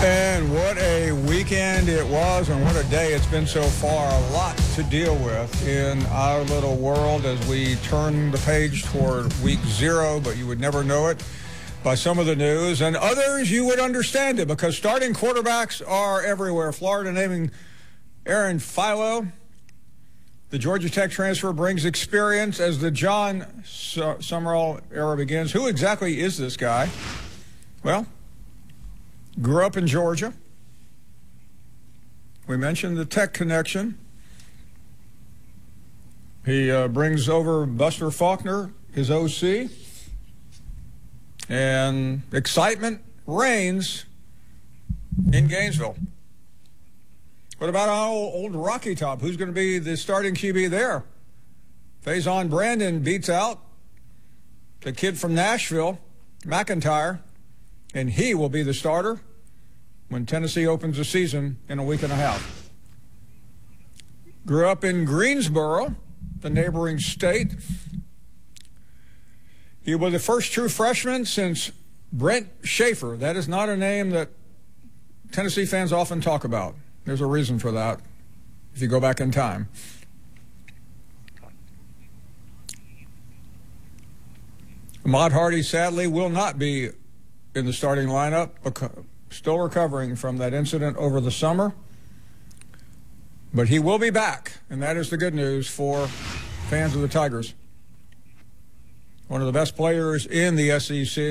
And what a weekend it was, and what a day it's been so far. A lot to deal with in our little world as we turn the page toward week 0, but you would never know it by some of the news. And others, you would understand it because starting quarterbacks are everywhere. Florida naming Aaron Philo. The Georgia Tech transfer brings experience as the John Summerall era begins. Who exactly is this guy? Well, grew up in Georgia. We mentioned the Tech connection. He brings over Buster Faulkner, his OC, and excitement reigns in Gainesville. What about our old Rocky Top? Who's going to be the starting QB there? Faison Brandon beats out the kid from Nashville, McIntyre, and he will be the starter when Tennessee opens the season in a week and a half. Grew up in Greensboro, the neighboring state. He was the first true freshman since Brent Schaefer. That is not a name that Tennessee fans often talk about. There's a reason for that if you go back in time. Ahmad Hardy, sadly, will not be in the starting lineup, still recovering from that incident over the summer. But he will be back, and that is the good news for fans of the Tigers. One of the best players in the SEC.